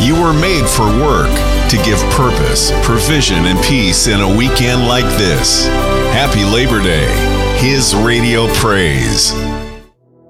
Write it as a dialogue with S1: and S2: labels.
S1: You were made for work, to give purpose, provision, and peace in a weekend like this. Happy Labor Day. His Radio Praise.